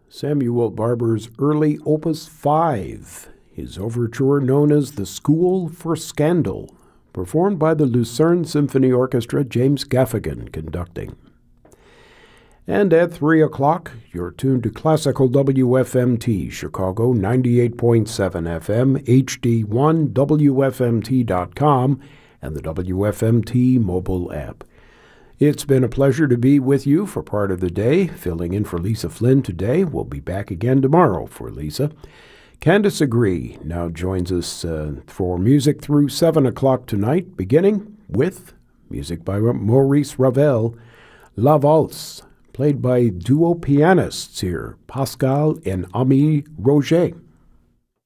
Samuel Barber's early Opus 5, his overture known as The School for Scandal, performed by the Lucerne Symphony Orchestra, James Gaffigan conducting. And at 3 o'clock, you're tuned to Classical WFMT, Chicago 98.7 FM, HD1, WFMT.com, and the WFMT mobile app. It's been a pleasure to be with you for part of the day, filling in for Lisa Flynn today. We'll be back again tomorrow for Lisa. Candice Agree now joins us for music through 7 o'clock tonight, beginning with music by Maurice Ravel, La Valse, played by duo pianists here, Pascal and Ami Roger.